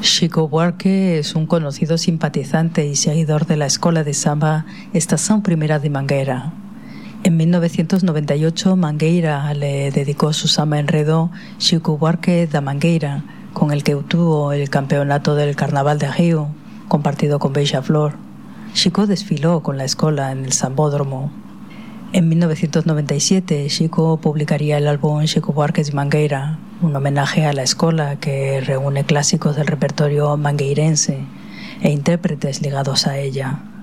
Chico Buarque es un conocido simpatizante y seguidor de la escuela de samba Estación Primera de Mangueira. En 1998, Mangueira le dedicó su samba enredo Chico Buarque da Mangueira, con el que obtuvo el campeonato del Carnaval de Río, compartido con Beija-Flor. Chico desfiló con la escuela en el Sambódromo. En 1997, Chico publicaría el álbum Chico Buarque de Mangueira, un homenaje a la escuela que reúne clásicos del repertorio mangueirense e intérpretes ligados a ella.